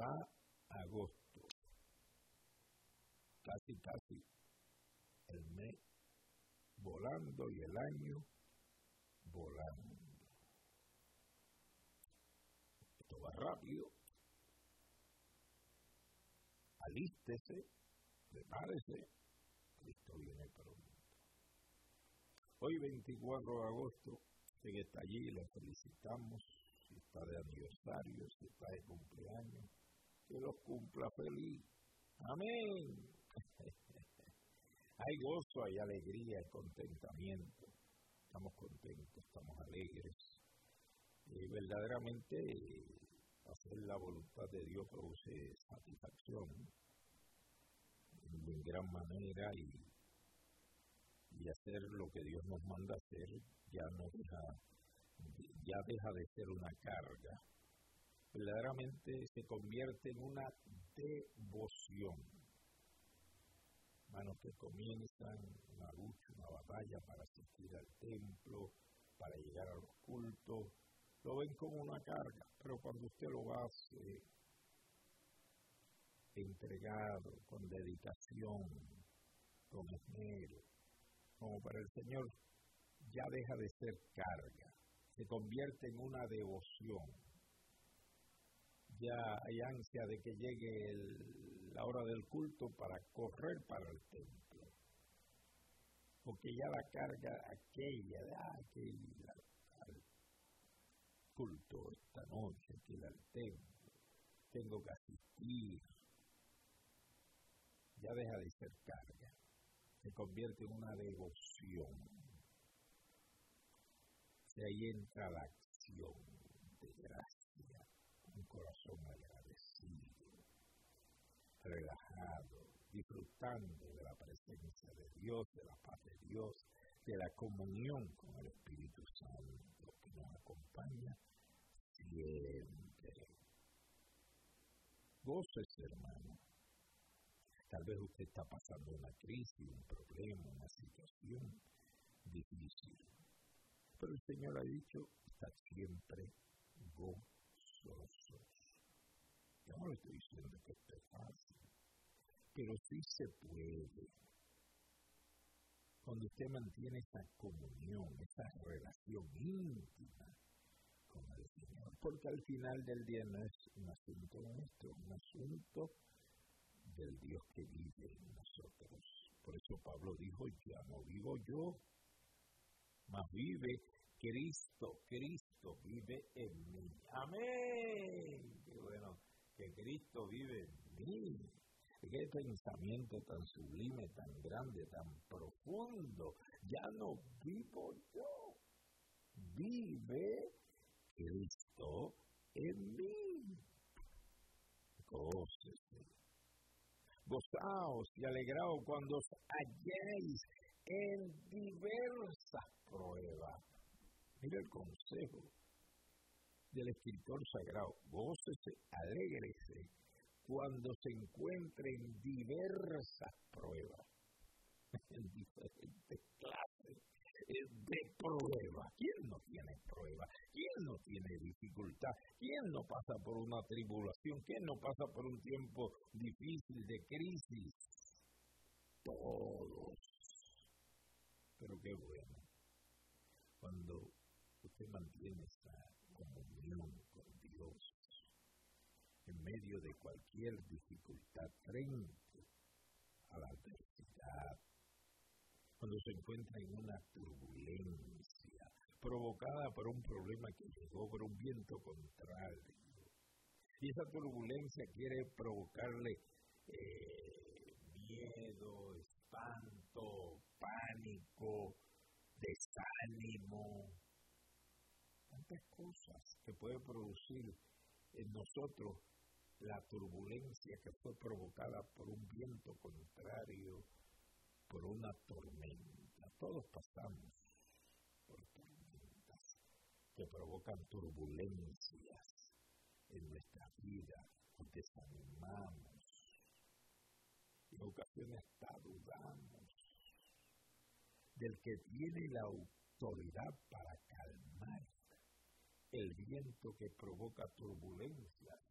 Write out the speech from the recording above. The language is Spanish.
va agosto, casi el mes volando y el año volando. Esto va rápido. Alístese, prepárese, Cristo viene pronto. Hoy 24 de agosto, usted que está allí, le felicitamos. Si está de aniversario, si está de cumpleaños, que los cumpla feliz. Amén. Hay gozo, hay alegría, hay contentamiento. Estamos contentos, estamos alegres. Verdaderamente, hacer la voluntad de Dios produce satisfacción en gran manera y hacer lo que Dios nos manda hacer ya deja de ser una carga. Verdaderamente se convierte en una devoción. Hermanos que comienzan una lucha, una batalla para asistir al templo, para llegar a los cultos, lo ven como una carga, pero cuando usted lo hace entregado, con dedicación, con esmero, como para el Señor, ya deja de ser carga, se convierte en una devoción. Ya hay ansia de que llegue la hora del culto para correr para el templo, porque ya la carga aquella al culto esta noche, que ir al templo, tengo que asistir, ya deja de ser carga, se convierte en una devoción. Ahí entra la acción de gracia, un corazón agradecido, relajado, disfrutando de la presencia de Dios, de la paz de Dios, de la comunión con el Espíritu Santo que nos acompaña siempre. Gócese, hermano. Tal vez usted está pasando una crisis, un problema, una situación difícil. Pero el Señor ha dicho, estad siempre gozosos. Yo no le estoy diciendo que esto es fácil, pero sí se puede. Cuando usted mantiene esa comunión, esa relación íntima con el Señor, porque al final del día no es un asunto nuestro, es un asunto del Dios que vive en nosotros. Por eso Pablo dijo, ya no vivo yo, mas vive Cristo vive en mí. Amén. Qué bueno que Cristo vive en mí. Qué pensamiento tan sublime, tan grande, tan profundo. Ya no vivo yo, vive Cristo en mí. Gócese. Gozaos y alegraos cuando os halléis en diversas pruebas. Mira el consejo del escritor sagrado. Gócese, alégrese cuando se encuentre en diversas pruebas, en diferentes clases de pruebas. ¿Quién no tiene pruebas? ¿Quién no tiene dificultad? ¿Quién no pasa por una tribulación? ¿Quién no pasa por un tiempo difícil de crisis? Todos. Pero qué bueno, cuando usted mantiene esa comunión con Dios en medio de cualquier dificultad frente a la adversidad, cuando se encuentra en una turbulencia provocada por un problema que llegó por un viento contrario, y esa turbulencia quiere provocarle miedo, espanto, pánico, desánimo, tantas cosas que puede producir en nosotros la turbulencia que fue provocada por un viento contrario, por una tormenta. Todos pasamos por tormentas que provocan turbulencias en nuestra vida, nos desanimamos, y en ocasiones hasta dudamos del que tiene la autoridad para calmar el viento que provoca turbulencias